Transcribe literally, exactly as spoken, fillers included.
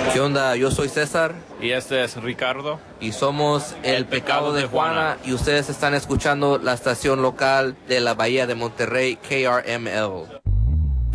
¿Qué onda? Yo soy César. Y este es Ricardo. Y somos El, El Pecado, Pecado de Juana, Juana. Y ustedes están escuchando la estación local de la Bahía de Monterrey, K R M L.